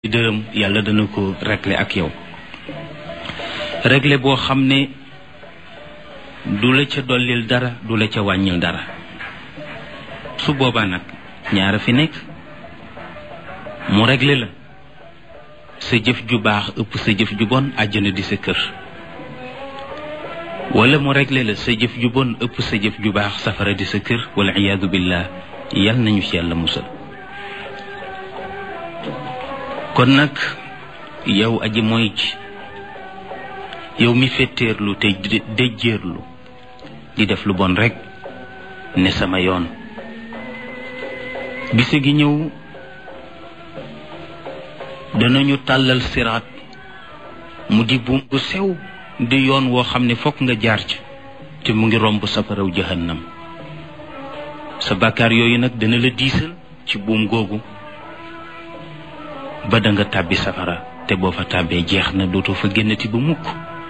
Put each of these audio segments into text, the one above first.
dërëm yàlla dana ko régler ak yow régler boo xam ne du la ca dollil dara du la ca wàññil dara su boobaa nag ñaara fi nekk mu régler la sa jëf ju baax ëpp sa jëf ju bon àjjana di sa kër wala mu régler la sa jëf ju bon ëpp sa jëf ju baax safara di sa kër wala iyaadu billah yal nañu ci yàlla musal kon nag yow aji mooy ji yow mi fetteerlu te déjjeerlu di def lu bon rekk ne sama yoon bise gi ñëw danañu tàllal siraat mu di buum bu sew di yoon woo xam ne fokk nga jaar ci te mu ngi romb safaraw jahannam sa bàkkaar yooyu nag dana la diisal ci buum googu ba da nga tàbbi safara te boo fa tàbbee jeex na dootoo fa génnati ba mukk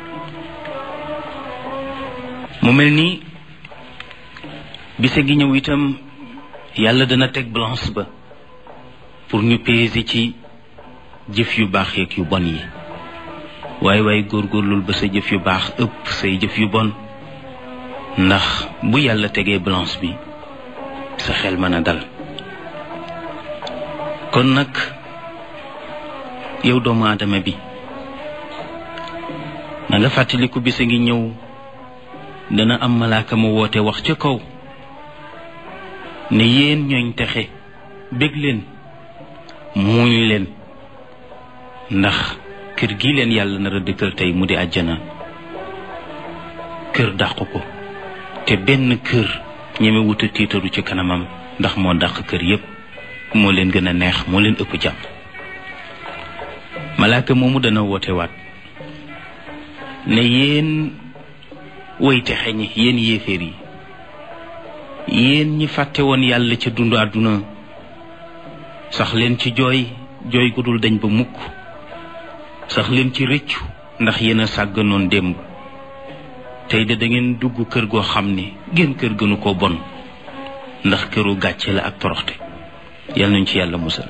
mu mel ni bise gi ñëw itam yàlla dana teg balance ba pour ñu peser ci jëf yu baax yeeg yu bon yi waaye góorgóorlul ba sa jëf yu baax ëpp say jëf yu bon ndax bu yàlla tegee balance bi sa xel mën a dal kon nag yow doomu aadama bi na nga fàttaliku bisa ngi ñëw dana am malaaka mu woote wax ca kaw ne yéen ñooñ texe bég leen muuñ leen ndax kër gi leen yàlla nar a dëkkal tey mu di àjjana kër dàq ko te benn kër ñeme wuta tiitaru ci kanamam ndax moo dàq kër yépp moo leen gën a neex moo leen ëpp jàmm malaaka moomu dana woote waat ne yéen woy texe ñi yéen yéeféer yi yéen ñi fàtte woon yàlla ca dundu àdduna sax leen ci jooy gu dul dañ ba mukk sax leen ci rëccu ndax yéen a sàgganoon démb tey de da ngeen dugg kër goo xam ne gën kër gënu ko bon ndax këru gàcce la ak toroxte yal nañ ci yàlla musal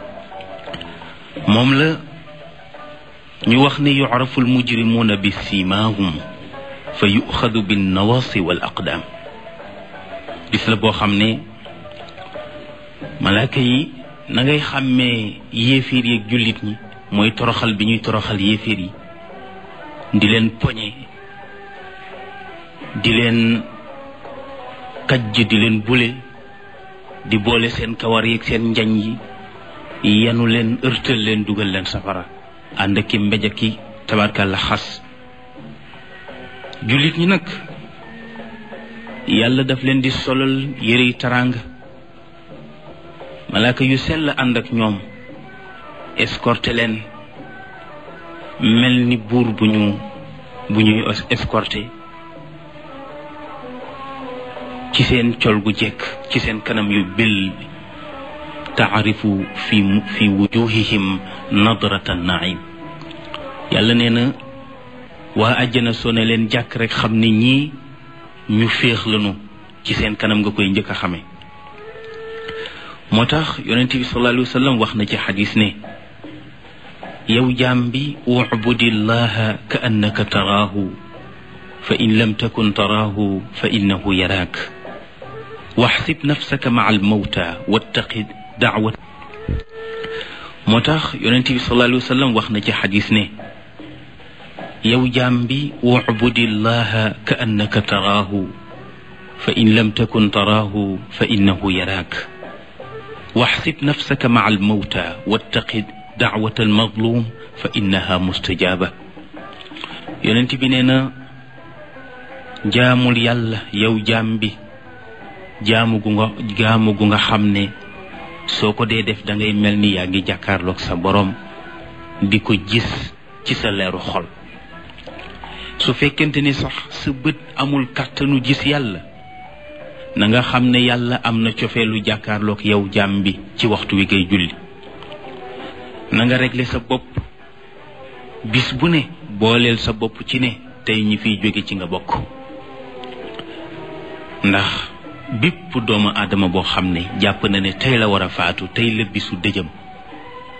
moom la ñu wax ne yu'rafu al-mujrimuuna bi siimaahum fa yu'xadu bin nawaasi wal aqdaam gis la boo xam ne malaaka yi na ngay xàmmee yéeféer yi ak jullit ñi mooy toroxal bi ñuy toroxal yéeféer yi di leen poñe di leen kajj di leen bule di boole seen kawar yi ak seen njañ yi yanu leen ërtal leen dugal leen safara ànd ak ki mbéj ak ki tabarkàlla xas jullit ñi nag yàlla daf leen di solal yërey taraanga malaaka yu sell ànd ak ñoom escorté leen mel ni buur bu ñuy escorté ci seen col gu jekk ci seen kanam yu bel taarifu fi wujuhihim nadrata naim yàlla nee na waa àjjana soo ne leen jàkk rek xam ne ñii ñu féex lanu ci seen kanam nga koy njëkk a xame moo tax yonent bi sallallahu alayhi wa sallam wax na ci xadis ne yow jaam bi ubudillaha ka annaka taraahu fa in lam takun taraahu fa innahu yaraak waxsib nafsaka maa almawta wattaqi daawat moo tax yonent bi sallallahu alayhi wa sallam wax na ci xadis ne yow jaam bi ubudillaha ka annaka taraahu fa in lam takun taraahu fa innahu yaraak waxsib nafsaka maa almawta wattaqi daawat almazlum fa innaha mustajaaba yonent bi nee na jaamul yàlla yow jaam bi jaamu gu nga xam ne soo ko dee def da ngay mel ni yaa ngi jàkkaarloog sa boroom di ko gis ci sa leeru xol su fekkente ni sax sa bët amul kàttanu gis yàlla na nga xam ne yàlla am na cofeelu jàkkaarloog yow jaam bi ci waxtu wi ngay julli na nga régler sa bopp bis bu ne booleel sa bopp ci ne tey ñi fiy jóge ci nga bokk ndax bépp doomu aadama boo xam ne jàpp na ne tey la war a faatu tey la bisu dëjëm